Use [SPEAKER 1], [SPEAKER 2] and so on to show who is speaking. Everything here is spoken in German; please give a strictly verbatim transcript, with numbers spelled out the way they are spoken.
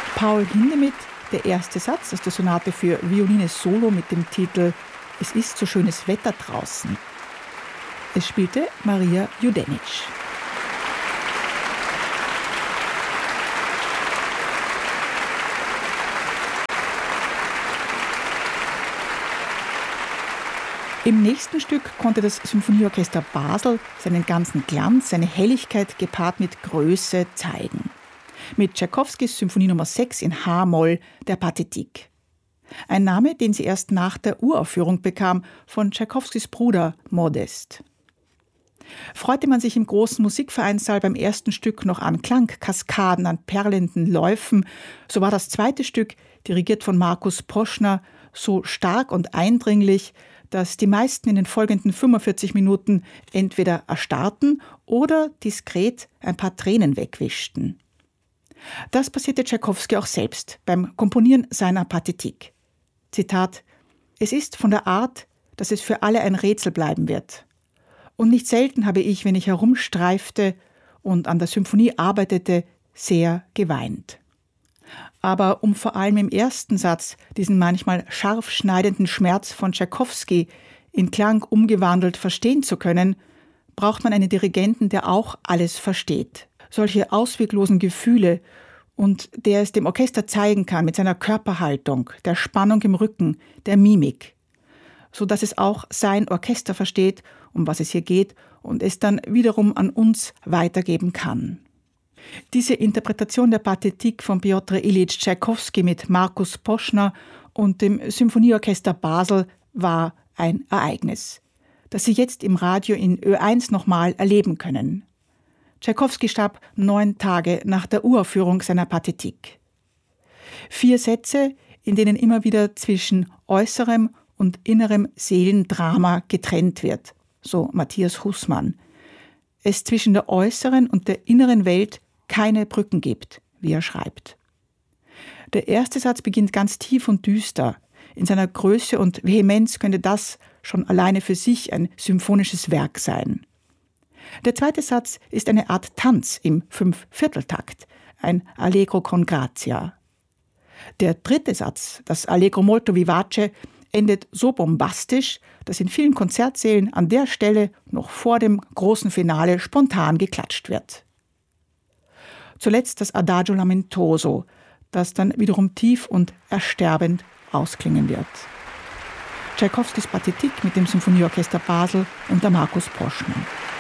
[SPEAKER 1] Paul Hindemith, der erste Satz aus der Sonate für Violine Solo mit dem Titel »Es ist so schönes Wetter draußen«. Es spielte Maria Judenic. Im nächsten Stück konnte das Symphonieorchester Basel seinen ganzen Glanz, seine Helligkeit gepaart mit Größe zeigen. Mit Tschaikowskis Symphonie Nummer sechs in H-Moll, der Pathétique. Ein Name, den sie erst nach der Uraufführung bekam von Tschaikowskis Bruder Modest. Freute man sich im großen Musikvereinssaal beim ersten Stück noch an Klangkaskaden, an perlenden Läufen, so war das zweite Stück, dirigiert von Markus Poschner, so stark und eindringlich, dass die meisten in den folgenden fünfundvierzig Minuten entweder erstarrten oder diskret ein paar Tränen wegwischten. Das passierte Tschaikowski auch selbst beim Komponieren seiner Pathétique. Zitat: »Es ist von der Art, dass es für alle ein Rätsel bleiben wird. Und nicht selten habe ich, wenn ich herumstreifte und an der Symphonie arbeitete, sehr geweint.« Aber um vor allem im ersten Satz diesen manchmal scharf schneidenden Schmerz von Tschaikowski in Klang umgewandelt verstehen zu können, braucht man einen Dirigenten, der auch alles versteht. Solche ausweglosen Gefühle und der es dem Orchester zeigen kann mit seiner Körperhaltung, der Spannung im Rücken, der Mimik, so dass es auch sein Orchester versteht, um was es hier geht, und es dann wiederum an uns weitergeben kann. Diese Interpretation der Pathétique von Pjotr Ilyitsch Tschaikowski mit Markus Poschner und dem Symphonieorchester Basel war ein Ereignis, das Sie jetzt im Radio in Ö eins nochmal erleben können. Tschaikowski starb neun Tage nach der Uraufführung seiner Pathétique. Vier Sätze, in denen immer wieder zwischen äußerem und innerem Seelendrama getrennt wird, so Matthias Hussmann. Es zwischen der äußeren und der inneren Welt keine Brücken gibt, wie er schreibt. Der erste Satz beginnt ganz tief und düster. In seiner Größe und Vehemenz könnte das schon alleine für sich ein symphonisches Werk sein. Der zweite Satz ist eine Art Tanz im Fünfvierteltakt, ein Allegro con grazia. Der dritte Satz, das Allegro molto vivace, endet so bombastisch, dass in vielen Konzertsälen an der Stelle noch vor dem großen Finale spontan geklatscht wird. Zuletzt das Adagio lamentoso, das dann wiederum tief und ersterbend ausklingen wird. Tschaikowskis Pathétique mit dem Symphonieorchester Basel unter Markus Poschner.